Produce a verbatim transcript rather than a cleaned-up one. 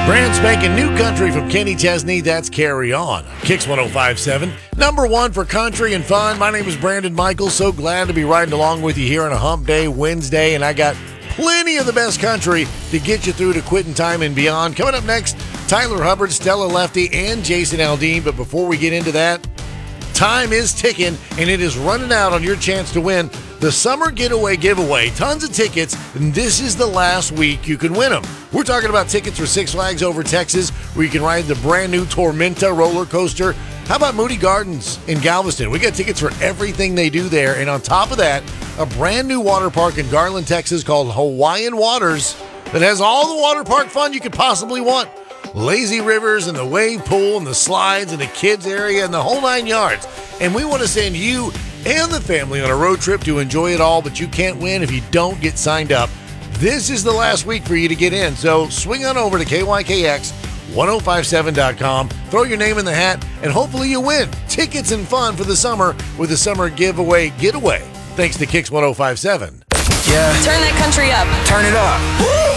Brand spanking new country from Kenny Chesney, that's Carry On. Kicks one oh five point seven. Number one for country and fun. My name is Brandon Michaels. So glad to be riding along with you here on a hump day Wednesday. And I got plenty of the best country to get you through to quitting time and beyond. Coming up next, Tyler Hubbard, Stella Lefty, and Jason Aldean. But before we get into that, time is ticking, and it is running out on your chance to win the Summer Getaway Giveaway. Tons of tickets, and this is the last week you can win them. We're talking about tickets for Six Flags Over Texas, where you can ride the brand new Tormenta roller coaster. How about Moody Gardens in Galveston? We got tickets for everything they do there, and on top of that, a brand new water park in Garland, Texas called Hawaiian Waters that has all the water park fun you could possibly want. Lazy rivers and the wave pool and the slides and the kids area and the whole nine yards. And we want to send you and the family on a road trip to enjoy it all, but you can't win if you don't get signed up. This is the last week for you to get in, so swing on over to K Y K X ten fifty-seven dot com, throw your name in the hat, and hopefully you win tickets and fun for the summer with the Summer Giveaway Getaway. Thanks to Kicks ten fifty-seven. Yeah. Turn that country up. Turn it up. Woo!